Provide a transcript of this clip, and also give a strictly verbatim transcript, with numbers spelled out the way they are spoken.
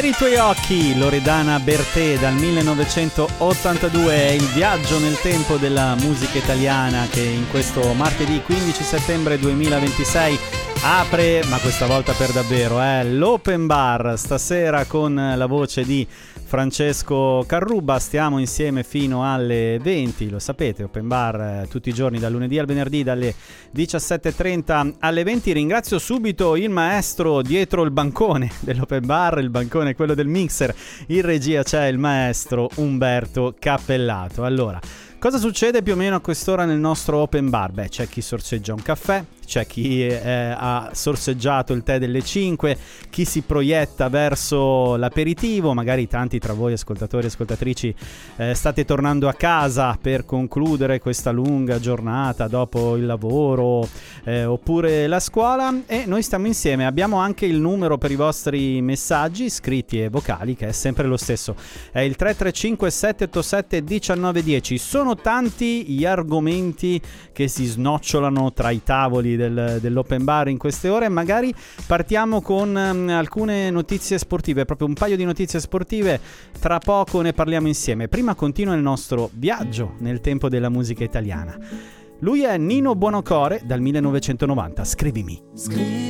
Per i tuoi occhi, Loredana Bertè dal millenovecentottantadue, è il viaggio nel tempo della musica italiana che in questo martedì quindici settembre duemilaventisei apre, ma questa volta per davvero, eh, l'Open Bar, stasera con la voce di Francesco Carruba. Stiamo insieme fino alle venti, lo sapete, Open Bar eh, tutti i giorni dal lunedì al venerdì dalle diciassette e trenta alle venti. Ringrazio subito il maestro dietro il bancone dell'Open Bar, il bancone è quello del mixer, in regia c'è il maestro Umberto Cappellato. Allora, cosa succede più o meno a quest'ora nel nostro Open Bar? Beh, c'è chi sorseggia un caffè, c'è chi eh, ha sorseggiato il tè delle cinque, chi si proietta verso l'aperitivo, magari tanti tra voi ascoltatori e ascoltatrici eh, state tornando a casa per concludere questa lunga giornata dopo il lavoro eh, oppure la scuola, e noi stiamo insieme. Abbiamo anche il numero per i vostri messaggi scritti e vocali, che è sempre lo stesso, è il tre tre cinque sette otto sette uno nove uno zero. Sono tanti gli argomenti che si snocciolano tra i tavoli del, dell'Open Bar in queste ore. Magari partiamo con um, alcune notizie sportive, proprio un paio di notizie sportive, tra poco ne parliamo insieme. Prima continua il nostro viaggio nel tempo della musica italiana. Lui è Nino Buonocore dal millenovecentonovanta. Scrivimi. Scrivimi